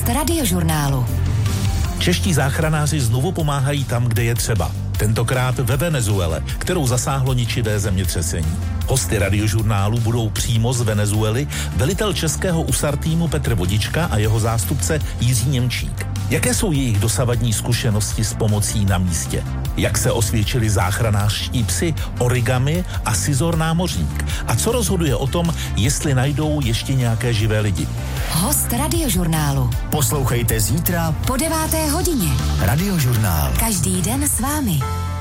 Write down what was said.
Host radiožurnálu. Čeští záchranáři znovu pomáhají tam, kde je třeba. Tentokrát ve Venezuele, kterou zasáhlo ničivé zemětřesení. Hosty radiožurnálu budou přímo z Venezuely velitel českého USAR týmu Petr Vodička a jeho zástupce Jiří Němčík. Jaké jsou jejich dosavadní zkušenosti s pomocí na místě? Jak se osvědčili záchranářští psi Origami a Sizor námořník? A co rozhoduje o tom, jestli najdou ještě nějaké živé lidi? Host radiožurnálu. Poslouchejte zítra Po 9. hodině. Radiožurnál. Každý den s vámi.